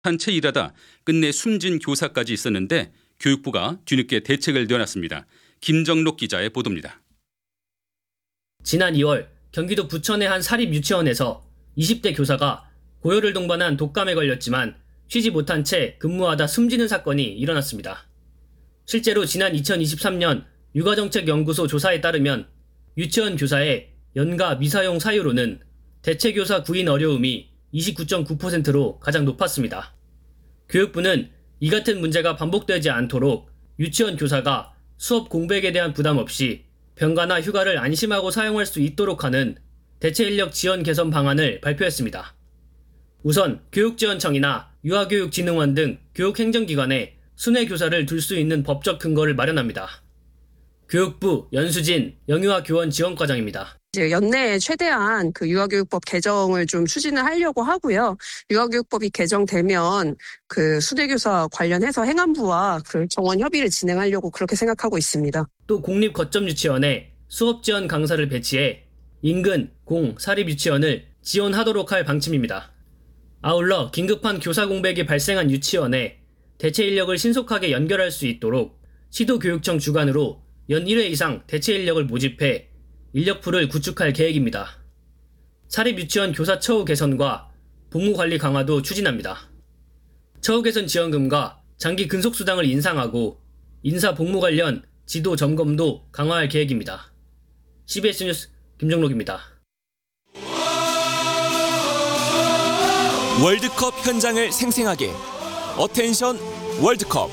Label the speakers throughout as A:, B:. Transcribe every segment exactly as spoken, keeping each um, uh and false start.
A: 한 채 일하다 끝내 숨진 교사까지 있었는데 교육부가 뒤늦게 대책을 내놨습니다. 김정록 기자의 보도입니다.
B: 지난 이월 경기도 부천의 한 사립 유치원에서 이십 대 교사가 고열을 동반한 독감에 걸렸지만 쉬지 못한 채 근무하다 숨지는 사건이 일어났습니다. 실제로 지난 이천이십삼 년 육아정책연구소 조사에 따르면 유치원 교사의 연가 미사용 사유로는 대체교사 구인 어려움이 이십구 점 구 퍼센트로 가장 높았습니다. 교육부는 이 같은 문제가 반복되지 않도록 유치원 교사가 수업 공백에 대한 부담 없이 병가나 휴가를 안심하고 사용할 수 있도록 하는 대체인력 지원 개선 방안을 발표했습니다. 우선 교육지원청이나 유아교육진흥원 등 교육행정기관에 순회 교사를 둘 수 있는 법적 근거를 마련합니다. 교육부 연수진 영유아교원지원과장입니다.
C: 이제 연내에 최대한 그 유아교육법 개정을 좀 추진을 하려고 하고요. 유아교육법이 개정되면 그 수대교사 관련해서 행안부와 그 정원 협의를 진행하려고 그렇게 생각하고 있습니다.
B: 또 공립거점유치원에 수업지원 강사를 배치해 인근 공, 사립유치원을 지원하도록 할 방침입니다. 아울러 긴급한 교사 공백이 발생한 유치원에 대체 인력을 신속하게 연결할 수 있도록 시도교육청 주관으로 연 일 회 이상 대체 인력을 모집해 인력풀을 구축할 계획입니다. 사립유치원 교사 처우 개선과 복무관리 강화도 추진합니다. 처우 개선 지원금과 장기 근속수당을 인상하고 인사 복무 관련 지도 점검도 강화할 계획입니다. 씨비에스 뉴스 김정록입니다.
D: 월드컵 현장을 생생하게 어텐션 월드컵.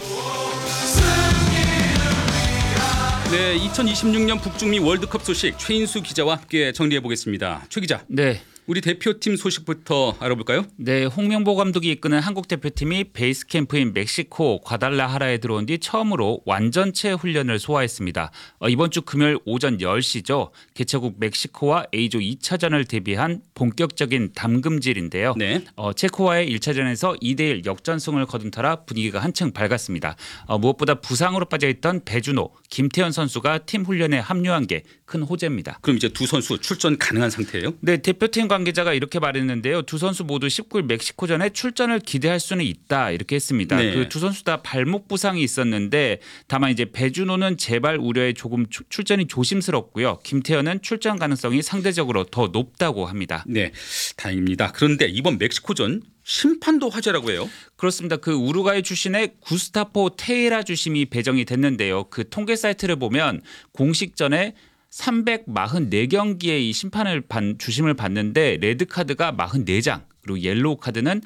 A: 네, 이천이십육 년 북중미 월드컵 소식 최인수 기자와 함께 정리해 보겠습니다. 최 기자.
E: 네.
A: 우리 대표팀 소식부터 알아볼까요?
E: 네, 홍명보 감독이 이끄는 한국 대표팀이 베이스 캠프인 멕시코 과달라하라에 들어온 뒤 처음으로 완전체 훈련을 소화했습니다. 어, 이번 주 금요일 오전 열 시죠. 개최국 멕시코와 A조 이 차전을 대비한 본격적인 담금질인데요.
A: 네.
E: 어, 체코와의 일 차전에서 이 대 일 역전승을 거둔 터라 분위기가 한층 밝았습니다. 어, 무엇보다 부상으로 빠져있던 배준호, 김태현 선수가 팀 훈련에 합류한 게 큰 호재입니다.
A: 그럼 이제 두 선수 출전 가능한 상태예요?
E: 네, 대표팀 관계자가 이렇게 말했는데요. 두 선수 모두 십구 일 멕시코전에 출전을 기대할 수는 있다 이렇게 했습니다.
A: 네.
E: 그 두 선수 다 발목 부상이 있었는데 다만 이제 배준호는 재발 우려에 조금 출전이 조심스럽고요. 김태현은 출전 가능성이 상대적으로 더 높다고 합니다.
A: 네, 다행입니다. 그런데 이번 멕시코전 심판도 화제라고 해요.
E: 그렇습니다. 그 우루과이 출신의 구스타포 테이라 주심이 배정이 됐는데요. 그 통계 사이트를 보면 공식전에 삼백사십사 경기의 이 심판을 반, 주심을 받는데 레드카드가 사십사 장 그리고 옐로우 카드는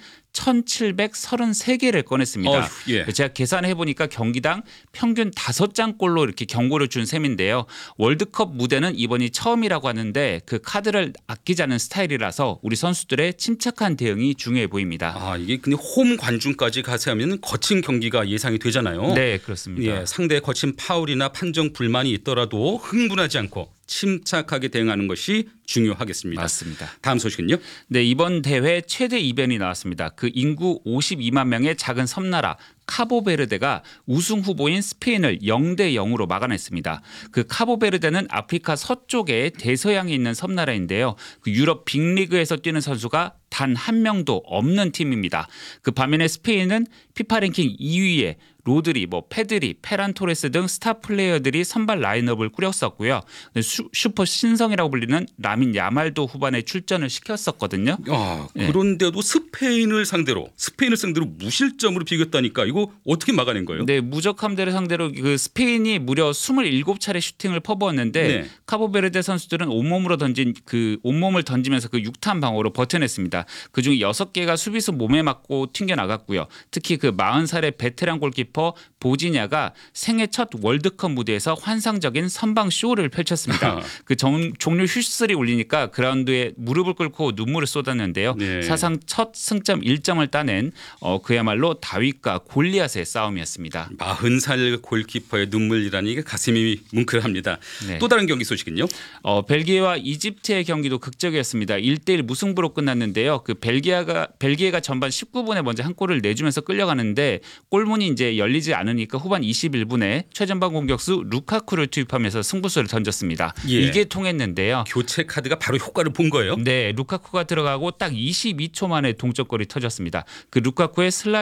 E: 천칠백삼십삼 개를 꺼냈습니다.
A: 어휴, 예.
E: 제가 계산해 보니까 경기당 평균 다섯 장꼴로 이렇게 경고를 준 셈인데요. 월드컵 무대는 이번이 처음이라고 하는데 그 카드를 아끼지 않은 스타일이라서 우리 선수들의 침착한 대응이 중요해 보입니다.
A: 아, 이게 근데 홈 관중까지 가세 하면 거친 경기가 예상이 되잖아요.
E: 네, 그렇습니다.
A: 예, 상대의 거친 파울이나 판정 불만이 있더라도 흥분하지 않고 침착하게 대응하는 것이 중요하겠습니다.
E: 맞습니다.
A: 다음 소식은요?
E: 네, 이번 대회 최대 이변이 나왔습니다. 그 인구 오십이만 명의 작은 섬나라 카보베르데가 우승 후보인 스페인을 영 대 영으로 막아냈습니다. 그 카보베르데는 아프리카 서쪽에 대서양에 있는 섬나라인데요. 그 유럽 빅리그에서 뛰는 선수가 단 한 명도 없는 팀입니다. 그 반면에 스페인은 피파 랭킹 이 위에 로드리, 뭐 페드리, 페란 토레스 등 스타 플레이어들이 선발 라인업을 꾸렸었고요. 슈, 슈퍼 신성이라고 불리는 라민 야말도 후반에 출전을 시켰었거든요.
A: 아,
E: 예.
A: 그런데도 스페인을 상대로 스페인을 상대로 무실점으로 비겼다니까 이거 어떻게 막아낸 거예요?
E: 네, 무적함대를 상대로 그 스페인이 무려 이십칠 차례 슈팅을 퍼부었는데
A: 네.
E: 카보베르데 선수들은 온몸으로 던진 그 온몸을 던지면서 그 육탄 방어로 버텨냈습니다. 그중 여섯 개가 수비수 몸에 맞고 튕겨 나갔고요. 특히 그 마흔 살의 베테랑 골키퍼 보지냐가 생애 첫 월드컵 무대에서 환상적인 선방 쇼를 펼쳤습니다. 그 정, 종료 휴스를 울리니까 그라운드에 무릎을 꿇고 눈물을 쏟았는데요.
A: 네.
E: 사상 첫 승점 일 점을 따낸 어, 그야말로 다윗과 골리앗의 싸움이었습니다.
A: 마흔 살 골키퍼의 눈물이라니 이게 가슴이 뭉클합니다.
E: 네.
A: 또 다른 경기 소식은요?
E: 어, 벨기에와 이집트의 경기도 극적이었습니다. 일 대 일 무승부로 끝났는데요. 그 벨기에가 벨기에가 전반 십구 분에 먼저 한 골을 내주면서 끌려가는데 골문이 이제 열리지 않을 않으니까 후반 이십일 분에 최전방 공격수 루카쿠를 투입하면서 승부수를 던졌습니다.
A: 예.
E: 이게 통했는데요.
A: 교체 카드가 바로 효과를 본 거예요.
E: 네, 루카쿠가 들어가고 딱 이십이 초 만에 동점골이 터졌습니다. 그 루카쿠의 슬라